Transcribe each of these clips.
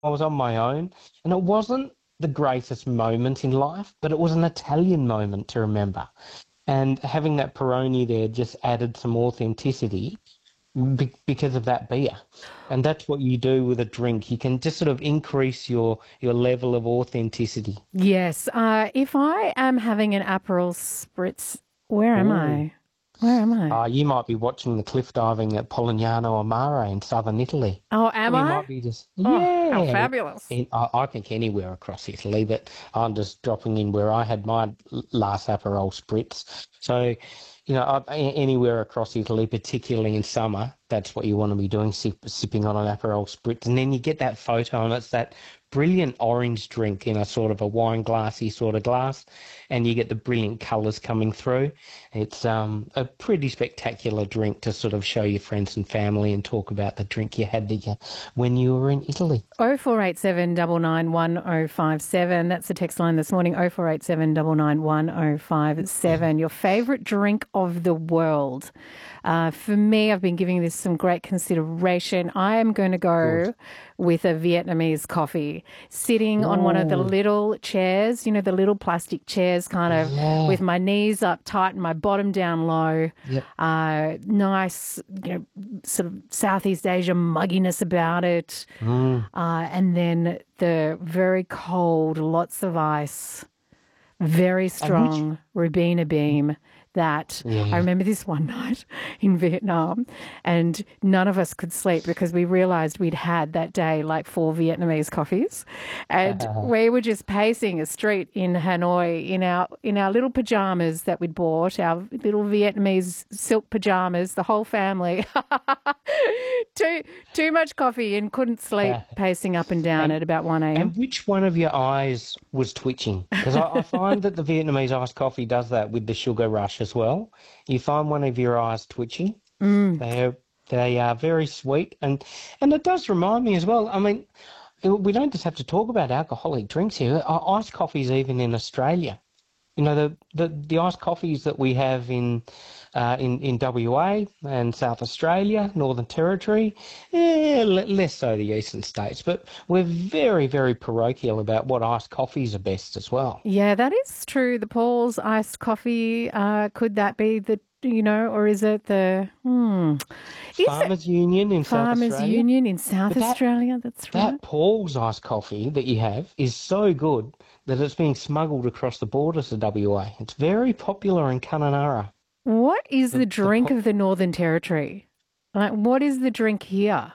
I was on my own, and it wasn't the greatest moment in life, but it was an Italian moment to remember. And having that Peroni there just added some authenticity because of that beer. And that's what you do with a drink. You can just sort of increase your level of authenticity. Yes. If I am having an Aperol spritz, where am Ooh. I? Where am I? You might be watching the cliff diving at Polignano a Mare in southern Italy. Oh, Or am you I? might be just, Oh, how yeah. fabulous. I think anywhere across Italy, but I'm just dropping in where I had my last Aperol spritz. So, anywhere across Italy, particularly in summer, that's what you want to be doing, sipping on an Aperol spritz. And then you get that photo, and it's that brilliant orange drink in a sort of a wine glassy sort of glass, and you get the brilliant colours coming through. It's a pretty spectacular drink to sort of show your friends and family and talk about the drink you had when you were in Italy. 0487 991 That's the text line this morning. 0487 991 Your favourite drink of the world. For me, I've been giving this some great consideration. I am going to Good. go with a Vietnamese coffee, sitting on one of the Oh, little chairs, the little plastic chairs, kind of yeah. with my knees up tight and my bottom down low. Yep. Nice, sort of Southeast Asia mugginess about it. Mm. And then the very cold, lots of ice, very And which? strong Rubina beam that I Yeah. remember this one night in Vietnam, and none of us could sleep because we realized we'd had that day like four Vietnamese coffees, and we were just pacing a street in Hanoi in our little pajamas that we'd bought, our little Vietnamese silk pajamas, the whole family. too too much coffee and couldn't sleep, pacing up and down And at about 1 a.m. and which one of your eyes was twitching? Because I find that the Vietnamese iced coffee does that with the sugar rush as well. You find one of your eyes twitching. Mm. They are very sweet, and it does remind me as well. I mean, we don't just have to talk about alcoholic drinks here. Iced coffees, even in Australia. The iced coffees that we have in WA and South Australia, Northern Territory, less so the eastern states, but we're very, very parochial about what iced coffees are best as well. Yeah, that is true. The Paul's iced coffee, could that be or is it is it Farmers Union in South Farmers Australia, Union in South but that Australia? That's right. that Paul's iced coffee that you have is so good that it's being smuggled across the borders to WA. It's very popular in Kununurra. What is The the the drink po- of the Northern Territory? Like, what is the drink here?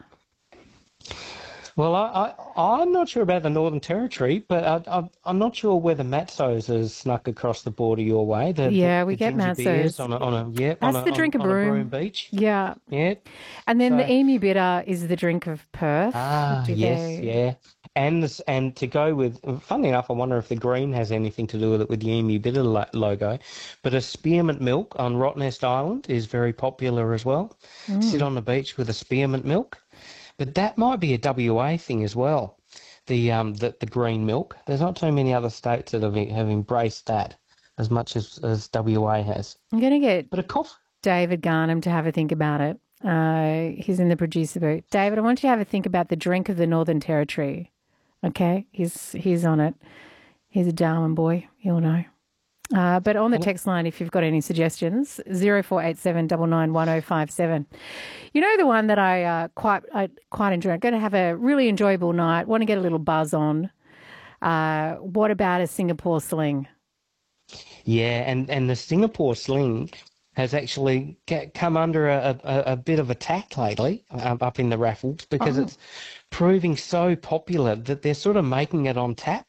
Well, I'm not sure about the Northern Territory, but I'm not sure whether Matsos has snuck across the border your way. The the, Yeah, we the get ginger beers Massos. on That's the drink of a Broome Broome. beach. Yeah. Yeah. And then the So Emu Bitter is the drink of Perth. Do yes, they? yeah. And to go with, funnily enough, I wonder if the green has anything to do with it with the Emu Bitter logo. But a spearmint milk on Rottnest Island is very popular as well. Sit Mm. on the beach with a spearmint milk. But that might be a WA thing as well. The green milk. There's not too many other states that have embraced that as much as WA has. I'm going to get But a coffee. David Garnham to have a think about it. He's in the producer booth. David, I want you to have a think about the drink of the Northern Territory. Okay, he's on it. He's a Darwin boy. He'll know. But on the And text line, if you've got any suggestions, 0487 991 You know, the one that I quite enjoy. I'm going to have a really enjoyable night. Want to get a little buzz on. What about a Singapore sling? yeah, and the Singapore sling has actually come under a bit of attack lately up in the raffles because Oh, it's proving so popular that they're sort of making it on tap.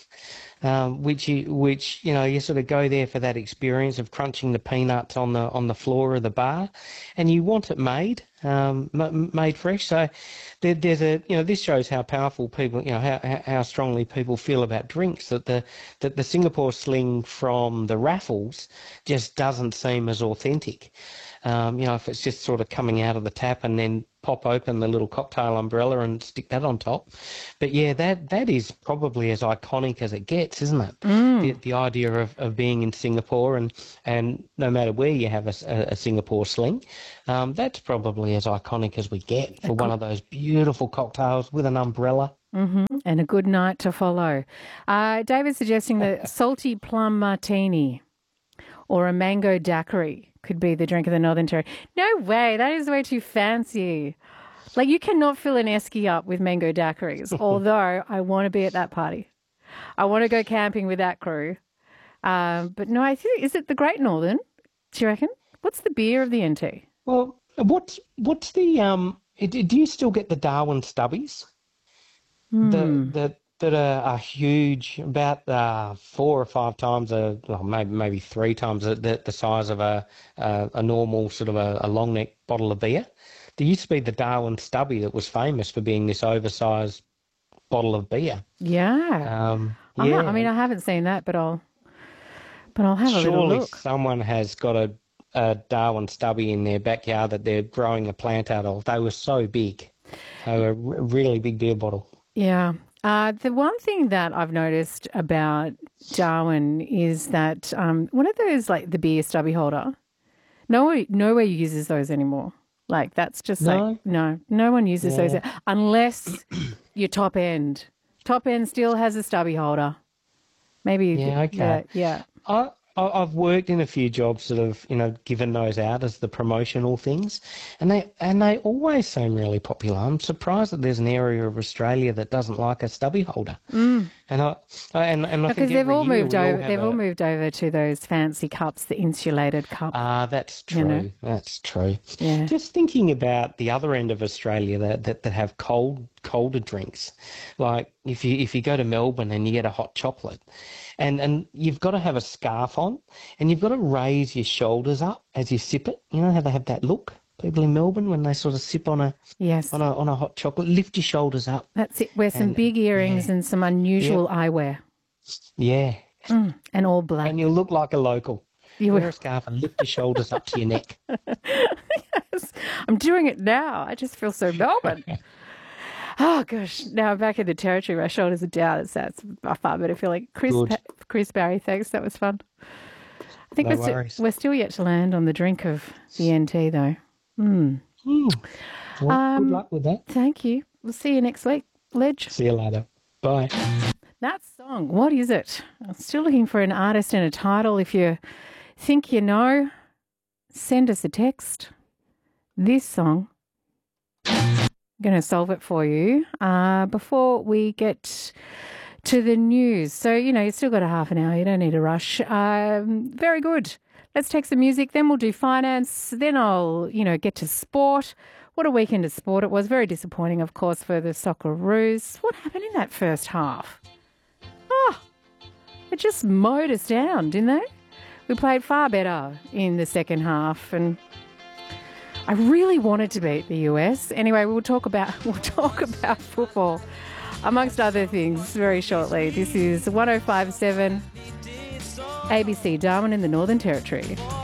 Which you sort of go there for that experience of crunching the peanuts on the floor of the bar, and you want it made fresh. So there's this shows how powerful people, how strongly people feel about drinks. That the Singapore sling from the raffles just doesn't seem as authentic. If it's just sort of coming out of the tap and then pop open the little cocktail umbrella and stick that on top. But yeah, that is probably as iconic as it gets, isn't it? The mm. the idea of being in Singapore and no matter where you have a Singapore sling, that's probably as iconic as we get A for one co- of those beautiful cocktails with an umbrella. And a good night to follow. David's suggesting that salty plum martini or a mango daiquiri could be the drink of the Northern Territory. No way. That is way too fancy. Like, you cannot fill an esky up with mango daiquiris, although I want to be at that party. I want to go camping with that crew. But no, I think, is it the Great Northern, do you reckon? What's the beer of the NT? Well, what's the do you still get the Darwin Stubbies? That are huge, about 4 or 5 times, maybe 3 times the size of a normal sort of a long neck bottle of beer. There used to be the Darwin Stubby that was famous for being this oversized bottle of beer. Yeah. Yeah. I mean, I haven't seen that, but I'll have a little look. Surely someone has got a Darwin Stubby in their backyard that they're growing a plant out of. They were so big. They were a really big beer bottle. Yeah. The one thing that I've noticed about Darwin is that one of those, like the beer stubby holder, nowhere uses those anymore. Like, that's just no one uses those unless you're top end. Top end still has a stubby holder. Maybe. Yeah, okay. Yeah. I've worked in a few jobs that have, given those out as the promotional things, and they always seem really popular. I'm surprised that there's an area of Australia that doesn't like a stubby holder. And I because they've all moved over. They've all moved over to those fancy cups, the insulated cup. That's true. That's true. Yeah. Just thinking about the other end of Australia that have colder drinks, like if you go to Melbourne and you get a hot chocolate, and you've got to have a scarf on, and you've got to raise your shoulders up as you sip it. You know how they have that look? People in Melbourne, when they sort of sip on a hot chocolate, lift your shoulders up. That's it. Wear some big earrings and some unusual eyewear. Yeah. And all black. And you'll look like a local. You wear a scarf and lift your shoulders up to your neck. Yes. I'm doing it now. I just feel so Melbourne. Oh, gosh. Now I'm back in the territory. My shoulders are down. It's a far better feeling. Chris Barry, thanks. That was fun. I think we're still yet to land on the drink of the NT, though. Well, good luck with that. Thank you. We'll see you next week, Ledge. See you later. Bye. That song, what is it? I'm still looking for an artist and a title. If you think you know, send us a text. This song, I'm going to solve it for you before we get to the news. So, you've still got a half an hour. You don't need to rush. Very good. Let's take some music. Then we'll do finance. Then I'll, get to sport. What a weekend of sport it was. Very disappointing, of course, for the Socceroos. What happened in that first half? It just mowed us down, didn't they? We played far better in the second half, and I really wanted to beat the US. Anyway, we'll talk about football, amongst other things, very shortly. This is 105.7 ABC Darwin in the Northern Territory.